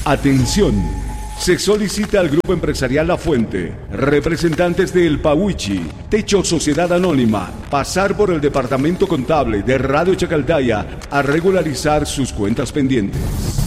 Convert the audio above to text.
Atención. Se solicita al Grupo Empresarial La Fuente, representantes de El Pauichi, Techo Sociedad Anónima, pasar por el Departamento Contable de Radio Chacaldaya a regularizar sus cuentas pendientes.